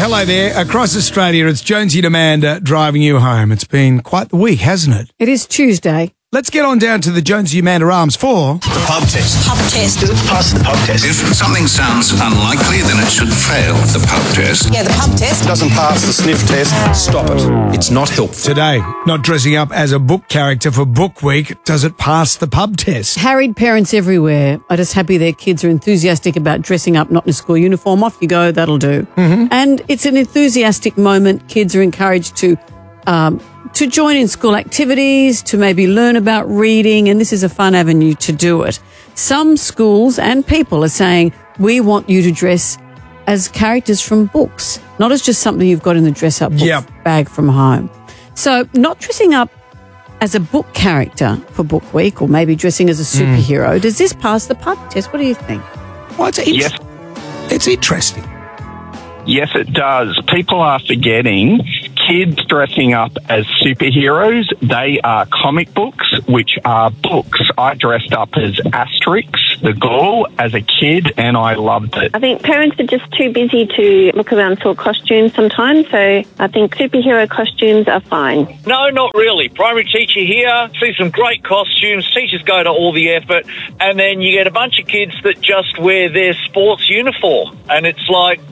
hello there. Across Australia, it's Jonesy and Amanda driving you home. It's been quite the week, hasn't it? It is Tuesday. Let's get on down to the Jonesy and Amanda Arms for... The pub test. Pub test. Does it pass the pub test? If something sounds unlikely, then it should fail the pub test. Yeah, the pub test. Doesn't pass the sniff test. Stop it. It's not helpful. Today, not dressing up as a book character for Book Week. Does it pass the pub test? Harried parents everywhere are just happy their kids are enthusiastic about dressing up, not in a school uniform. Off you go, that'll do. Mm-hmm. And it's an enthusiastic moment. Kids are encouraged to join in school activities, to maybe learn about reading, and this is a fun avenue to do it. Some schools and people are saying, we want you to dress as characters from books, not as just something you've got in the dress-up bag from home. So not dressing up as a book character for Book Week, or maybe dressing as a superhero, does this pass the pub test? What do you think? Well, it's interesting. Yes, it does. People are forgetting kids dressing up as superheroes. They are comic books, which are books. I dressed up as Asterix, the Gaul, as a kid, and I loved it. I think parents are just too busy to look around for costumes sometimes, so I think superhero costumes are fine. No, not really. Primary teacher here, see some great costumes, teachers go to all the effort, and then you get a bunch of kids that just wear their sports uniform, and it's like,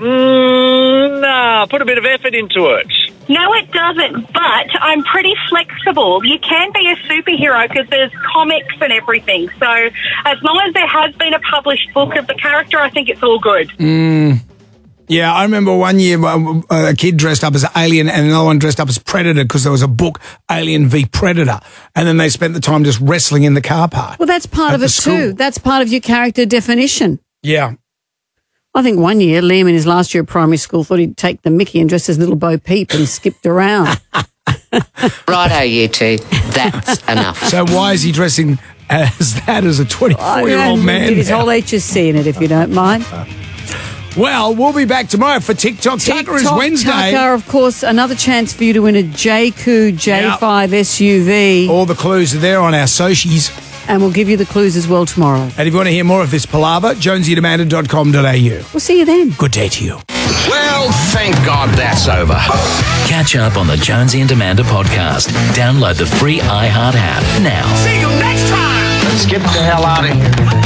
nah, put a bit of effort into it. No, it doesn't, but I'm pretty flexible. You can be a superhero because there's comics and everything. So as long as there has been a published book of the character, I think it's all good. Yeah, I remember one year a kid dressed up as an alien and another one dressed up as Predator because there was a book, Alien v Predator, and then they spent the time just wrestling in the car park. Well, that's part of it too. That's part of your character definition. Yeah. I think one year, Liam in his last year of primary school thought he'd take the mickey and dress as Little Bo Peep and skipped around. Righto, you two. That's enough. So why is he dressing as that as a 24-year-old man? Did his whole HSC in it, if you don't mind. Well, we'll be back tomorrow for TikTok Tucker is Wednesday. Tucker, of course, another chance for you to win a JQ J5 SUV. All the clues are there on our socials. And we'll give you the clues as well tomorrow. And if you want to hear more of this palaver, jonesyandamanda.com.au. We'll see you then. Good day to you. Well, thank God that's over. Catch up on the Jonesy and Amanda podcast. Download the free iHeart app now. See you next time. Let's get the hell out of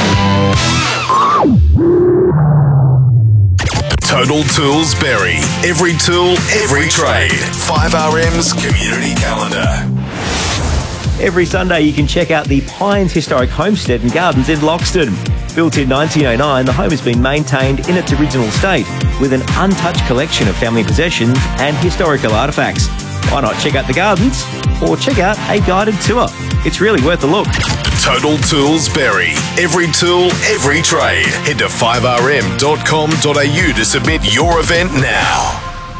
here. Total Tools Berry. Every tool, every trade. 5RM's community calendar. Every Sunday you can check out the Pines Historic Homestead and Gardens in Loxton. Built in 1909, the home has been maintained in its original state with an untouched collection of family possessions and historical artefacts. Why not check out the gardens or check out a guided tour? It's really worth a look. Total Tools Berry. Every tool, every trade. Head to 5rm.com.au to submit your event now.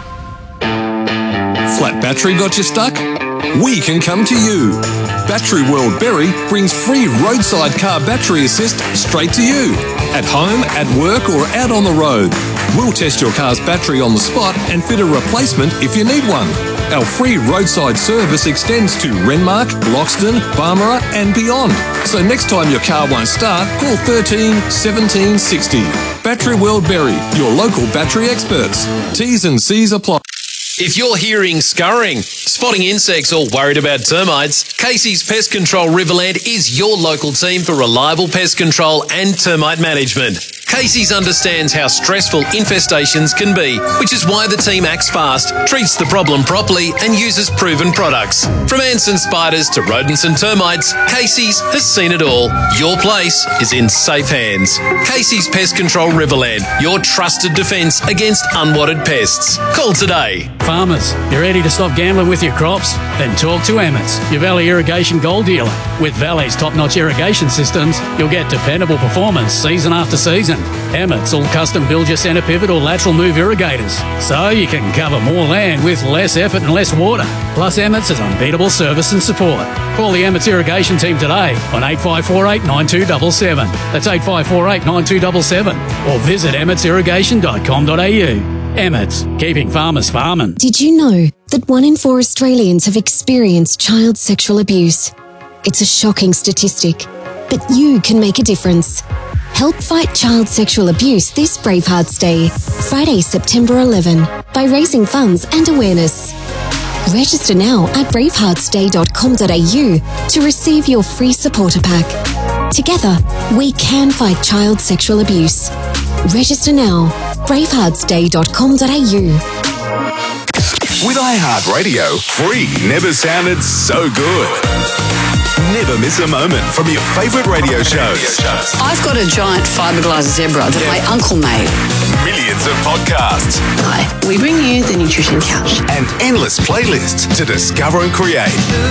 Flat battery got you stuck? We can come to you. Battery World Berry brings free roadside car battery assist straight to you. At home, at work or out on the road. We'll test your car's battery on the spot and fit a replacement if you need one. Our free roadside service extends to Renmark, Loxton, Barmera and beyond. So next time your car won't start, call 13 17 60. Battery World Berry, your local battery experts. T's and C's apply. If you're hearing scurrying, spotting insects or worried about termites, Casey's Pest Control Riverland is your local team for reliable pest control and termite management. Casey's understands how stressful infestations can be, which is why the team acts fast, treats the problem properly and uses proven products. From ants and spiders to rodents and termites, Casey's has seen it all. Your place is in safe hands. Casey's Pest Control Riverland, your trusted defence against unwanted pests. Call today. Farmers, you ready to stop gambling with your crops? Then talk to Emmett's, your Valley Irrigation Gold dealer. With Valley's top-notch irrigation systems, you'll get dependable performance season after season. Emmett's will custom build your centre pivot or lateral move irrigators, so you can cover more land with less effort and less water. Plus, Emmett's has unbeatable service and support. Call the Emmett's Irrigation team today on 8548 9277. That's 8548 9277. Or visit emmetsirrigation.com.au. Emmett's, keeping farmers farming. Did you know that 1 in 4 Australians have experienced child sexual abuse? It's a shocking statistic, but you can make a difference. Help fight child sexual abuse this Bravehearts Day, Friday, September 11, by raising funds and awareness. Register now at braveheartsday.com.au to receive your free supporter pack. Together, we can fight child sexual abuse. Register now, braveheartsday.com.au. With iHeartRadio, free never sounded so good. Never miss a moment from your favourite radio shows. I've got a giant fiberglass zebra that my uncle made. Millions of podcasts. Hi, we bring you the Nutrition Couch. And endless playlists to discover and create.